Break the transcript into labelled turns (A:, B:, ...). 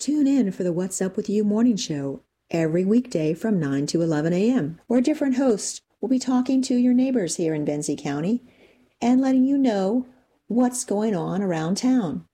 A: Tune in for the What's Up With You morning show every weekday from 9 to 11 a.m., where different hosts will be talking to your neighbors here in Benzie County and letting you know what's going on around town.